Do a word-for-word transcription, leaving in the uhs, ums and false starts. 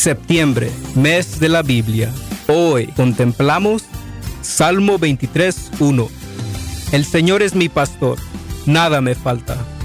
Septiembre, mes de la Biblia. Hoy contemplamos Salmo veintitrés, uno. El Señor es mi pastor, nada me falta.